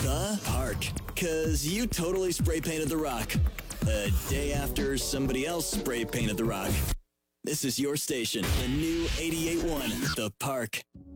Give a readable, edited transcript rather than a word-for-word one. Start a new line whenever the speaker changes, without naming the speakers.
The Park. Cause you totally spray painted the rock. A day after somebody else spray painted the rock. This is your station, the new 88.1 The Park.